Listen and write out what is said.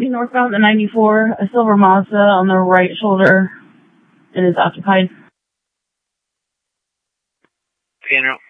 me northbound the 94, a silver Mazda on the right shoulder. It is occupied. General.